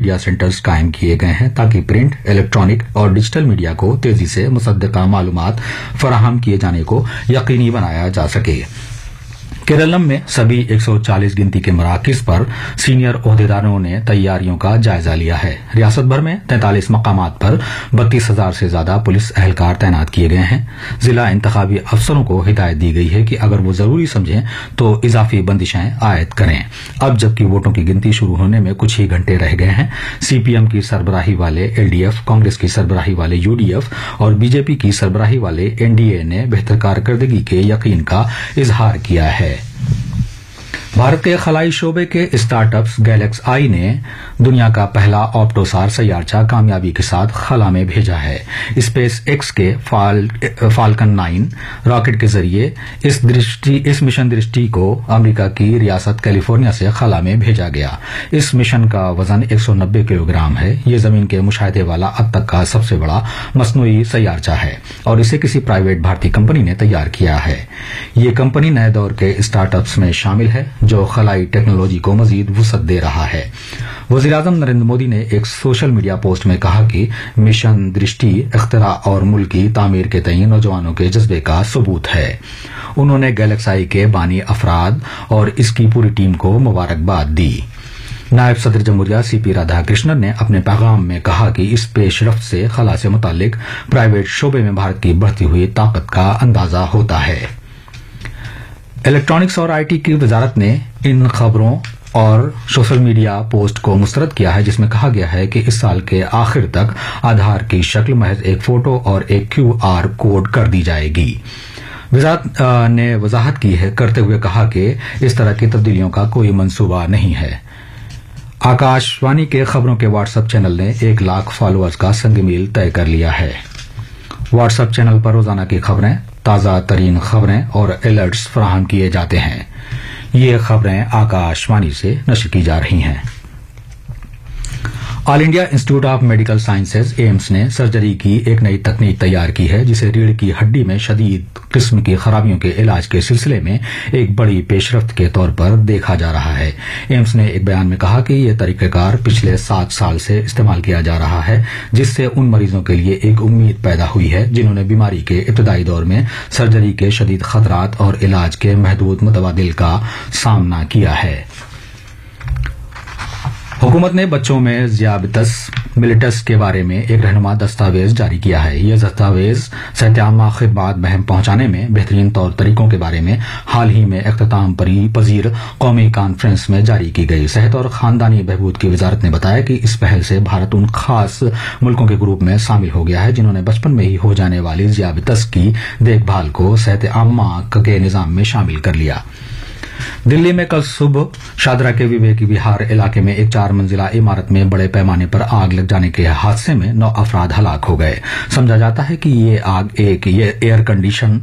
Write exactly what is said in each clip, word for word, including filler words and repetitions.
Media centres قائم کیے گئے ہیں تاکہ پرنٹ، الیکٹرانک اور ڈیجیٹل میڈیا کو تیزی سے مصدقہ معلومات فراہم کیے جانے کو یقینی بنایا جا سکے۔ کیرالم میں سبھی ایک سو چالیس گنتی کے مراکز پر سینئر عہدیداروں نے تیاریوں کا جائزہ لیا ہے۔ ریاست بھر میں تینتالیس مقامات پر بتیس ہزار سے زیادہ پولیس اہلکار تعینات کیے گئے ہیں۔ ضلع انتخابی افسروں کو ہدایت دی گئی ہے کہ اگر وہ ضروری سمجھیں تو اضافی بندشیں عائد کریں۔ اب جبکہ ووٹوں کی گنتی شروع ہونے میں کچھ ہی گھنٹے رہ گئے ہیں، سی پی ایم کی سربراہی والے ایل ڈی ایف، کانگریس کی سربراہی والے یو ڈی ایف اور بی جے پی کی سربراہی والے این ڈی اے نے بہتر کارکردگی کے یقین کا اظہار کیا ہے۔ بھارت کے خلائی شعبے کے اسٹارٹ اپس گیلیکس آئی نے دنیا کا پہلا آپٹوسار سیارچہ کامیابی کے ساتھ خلا میں بھیجا ہے۔ اسپیس ایکس کے فال فالکن نائن راکٹ کے ذریعے اس درشٹی اس مشن درشٹی کو امریکہ کی ریاست کیلیفورنیا سے خلا میں بھیجا گیا۔ اس مشن کا وزن ایک سو نبے کلو گرام ہے۔ یہ زمین کے مشاہدے والا اب تک کا سب سے بڑا مصنوعی سیارچہ ہے اور اسے کسی پرائیویٹ بھارتی کمپنی نے تیار کیا ہے۔ یہ کمپنی نئے دور کے اسٹارٹ اپس میں شامل ہے جو خلائی ٹیکنالوجی کو مزید وسعت دے رہا ہے۔ وزیر اعظم نریندر مودی نے ایک سوشل میڈیا پوسٹ میں کہا کہ مشن درشٹی اختراع اور ملکی تعمیر کے تئیں نوجوانوں کے جذبے کا ثبوت ہے۔ انہوں نے گیلیکس آئی کے بانی افراد اور اس کی پوری ٹیم کو مبارکباد دی۔ نائب صدر جمہوریہ سی پی رادھا کرشنن نے اپنے پیغام میں کہا کہ اس پیش رفت سے خلا سے متعلق پرائیویٹ شعبے میں بھارت کی بڑھتی ہوئی طاقت کا اندازہ ہوتا ہے۔ الیکٹرانکس اور آئی ٹی کی وزارت نے ان خبروں اور سوشل میڈیا پوسٹ کو مسترد کیا ہے جس میں کہا گیا ہے کہ اس سال کے آخر تک آدھار کی شکل محض ایک فوٹو اور ایک کیو آر کوڈ کر دی جائے گی۔ وزارت نے وضاحت کی ہے کرتے ہوئے کہا کہ اس طرح کی تبدیلیوں کا کوئی منصوبہ نہیں ہے۔ آکاش وانی کے خبروں کے واٹس ایپ چینل نے ایک لاکھ فالوورز کا سنگ میل طے کر لیا ہے۔ واٹس ایپ چینل پر روزانہ کی خبریں، تازہ ترین خبریں اور الرٹس فراہم کیے جاتے ہیں۔ یہ خبریں آکاش وانی سے نشر کی جا رہی ہیں۔ آل انڈیا انسٹی ٹیوٹ آف میڈیکل سائنسز ایمس نے سرجری کی ایک نئی تکنیک تیار کی ہے جسے ریڑھ کی ہڈی میں شدید قسم کی خرابیوں کے علاج کے سلسلے میں ایک بڑی پیش رفت کے طور پر دیکھا جا رہا ہے۔ ایمس نے ایک بیان میں کہا کہ یہ طریقہ کار پچھلے سات سال سے استعمال کیا جا رہا ہے جس سے ان مریضوں کے لیے ایک امید پیدا ہوئی ہے جنہوں نے بیماری کے ابتدائی دور میں سرجری کے شدید خطرات اور علاج کے محدود متبادل کا سامنا کیا ہے۔ حکومت نے بچوں میں ذیابیطس ملیٹس کے بارے میں ایک رہنما دستاویز جاری کیا ہے۔ یہ دستاویز صحت عامہ خدمات بہم پہنچانے میں بہترین طور طریقوں کے بارے میں حال ہی میں اختتام پذیر قومی کانفرنس میں جاری کی گئی۔ صحت اور خاندانی بہبود کی وزارت نے بتایا کہ اس پہل سے بھارت ان خاص ملکوں کے گروپ میں شامل ہو گیا ہے جنہوں نے بچپن میں ہی ہو جانے والی ذیابیطس کی دیکھ بھال کو صحت عامہ کے نظام میں شامل کر لیا۔ دلی میں کل صبح شادرہ کے وویک وہار علاقے میں ایک چار منزلہ عمارت میں بڑے پیمانے پر آگ لگ جانے کے حادثے میں نو افراد ہلاک ہو گئے۔ سمجھا جاتا ہے کہ یہ آگ ایک ایئر کنڈیشن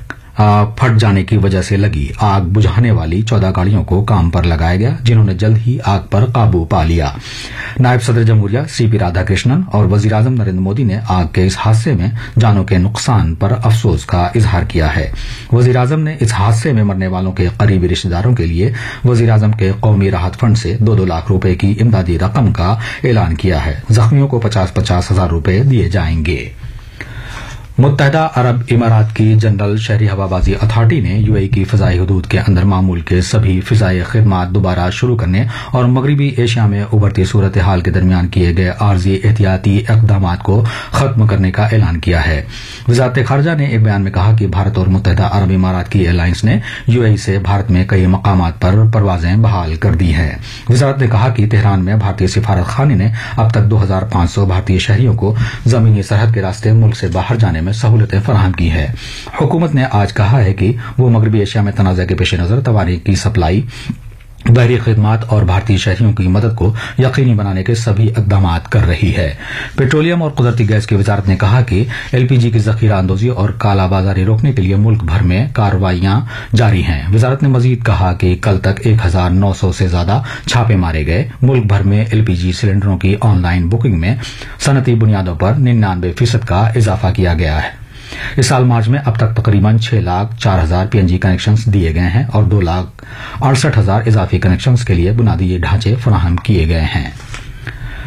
پھٹ جانے کی وجہ سے لگی۔ آگ بجھانے والی چودہ گاڑیوں کو کام پر لگایا گیا جنہوں نے جلد ہی آگ پر قابو پا لیا۔ نائب صدر جمہوریہ سی پی رادھا کرشنن اور وزیر اعظم نریندر مودی نے آگ کے اس حادثے میں جانوں کے نقصان پر افسوس کا اظہار کیا ہے۔ وزیر اعظم نے اس حادثے میں مرنے والوں کے قریبی رشتہ داروں کے لیے وزیر اعظم کے قومی راحت فنڈ سے دو دو لاکھ روپے کی امدادی رقم کا اعلان کیا ہے۔ زخمیوں کو پچاس پچاس ہزار روپے دیے جائیں گے۔ متحدہ عرب امارات کی جنرل شہری ہوابازی اتھارٹی نے یو اے ای کی فضائی حدود کے اندر معمول کے سبھی فضائی خدمات دوبارہ شروع کرنے اور مغربی ایشیا میں ابھرتی صورتحال کے درمیان کیے گئے عارضی احتیاطی اقدامات کو ختم کرنے کا اعلان کیا ہے۔ وزارت خارجہ نے ایک بیان میں کہا کہ بھارت اور متحدہ عرب امارات کی ایئر لائنز نے یو اے ای سے بھارت میں کئی مقامات پر پروازیں بحال کر دی ہیں۔ وزارت نے کہا کہ تہران میں بھارتی سفارت خانے نے اب تک دو ہزار پانچ سو بھارتی شہریوں کو زمینی سرحد کے راستے ملک سے باہر جانے میں سہولتیں فراہم کی ہے۔ حکومت نے آج کہا ہے کہ وہ مغربی ایشیا میں تنازع کے پیش نظر توانائی کی سپلائی، بحری خدمات اور بھارتی شہریوں کی مدد کو یقینی بنانے کے سبھی اقدامات کر رہی ہے۔ پیٹرولیم اور قدرتی گیس کی وزارت نے کہا کہ ایل پی جی کی ذخیرہ اندوزی اور کالا بازاری روکنے کے لیے ملک بھر میں کارروائیاں جاری ہیں۔ وزارت نے مزید کہا کہ کل تک ایک ہزار نو سو سے زیادہ چھاپے مارے گئے۔ ملک بھر میں ایل پی جی سلنڈروں کی آن لائن بکنگ میں صنعتی بنیادوں پر ننانوے فیصد کا اضافہ کیا گیا ہے۔ اس سال مارچ میں اب تک تقریباً چھ لاکھ چار ہزار پی این جی کنیکشنز دیے گئے ہیں اور دو لاکھ اڑسٹھ ہزار اضافی کنیکشنز کے لیے بنیادی ڈھانچے فراہم کیے گئے ہیں۔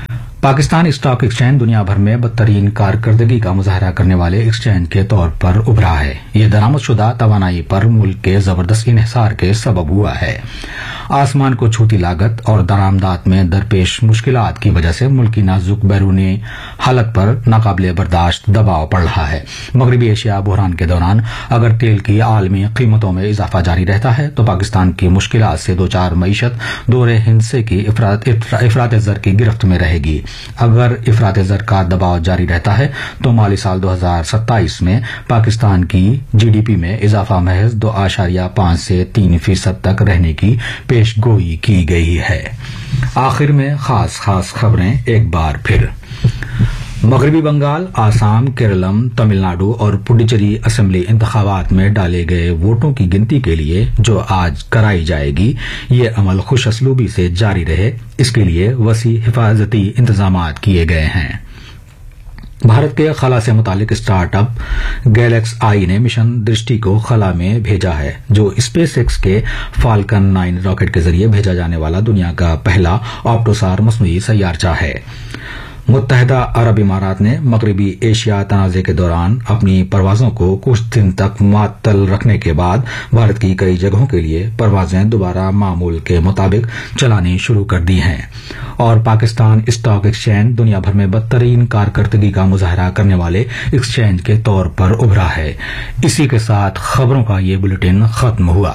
پاکستان اسٹاک ایکسچینج دنیا بھر میں بدترین کارکردگی کا مظاہرہ کرنے والے ایکسچینج کے طور پر ابھرا ہے۔ یہ درآمد شدہ توانائی پر ملک کے زبردست انحصار کے سبب ہوا ہے۔ آسمان کو چھوتی لاگت اور درآمدات میں درپیش مشکلات کی وجہ سے ملک کی نازک بیرونی حالت پر ناقابل برداشت دباؤ پڑ رہا ہے۔ مغربی ایشیا بحران کے دوران اگر تیل کی عالمی قیمتوں میں اضافہ جاری رہتا ہے تو پاکستان کی مشکلات سے دوچار معیشت دور ہندسے کی افراط زر کی گرفت میں رہے گی۔ اگر افراط زر کا دباؤ جاری رہتا ہے تو مالی سال دو ہزار ستائیس میں پاکستان کی جی ڈی پی میں اضافہ محض دو اشاریہ پانچ سے تین فیصد تک رہنے کی پیش گوئی کی گئی ہے۔ آخر میں خاص خاص خبریں ایک بار پھر۔ مغربی بنگال، آسام، کیرلم، تمل ناڈو اور پڈوچیری اسمبلی انتخابات میں ڈالے گئے ووٹوں کی گنتی کے لیے جو آج کرائی جائے گی، یہ عمل خوش اسلوبی سے جاری رہے، اس کے لیے وسیع حفاظتی انتظامات کیے گئے ہیں۔ بھارت کے خلا سے متعلق اسٹارٹ اپ گیلیکس آئی نے مشن درشٹی کو خلا میں بھیجا ہے، جو اسپیس ایکس کے فالکن نائن راکٹ کے ذریعے بھیجا جانے والا دنیا کا پہلا آپٹوسار مصنوعی سیارچہ ہے۔ متحدہ عرب امارات نے مغربی ایشیا تنازع کے دوران اپنی پروازوں کو کچھ دن تک معطل رکھنے کے بعد بھارت کی کئی جگہوں کے لیے پروازیں دوبارہ معمول کے مطابق چلانی شروع کر دی ہیں، اور پاکستان اسٹاک ایکسچینج دنیا بھر میں بدترین کارکردگی کا مظاہرہ کرنے والے ایکسچینج کے طور پر ابھرا ہے۔ اسی کے ساتھ خبروں کا یہ بلیٹن ختم ہوا۔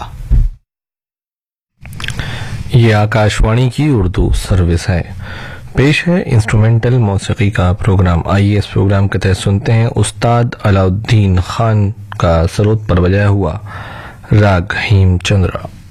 یہ آکاشوانی کی اردو سروس ہے۔ پیش ہے انسٹرومنٹل موسیقی کا پروگرام۔ آئیے اس پروگرام کے تحت سنتے ہیں استاد علاؤالدین خان کا سرود پر بجایا ہوا راگ ہیم چندرا۔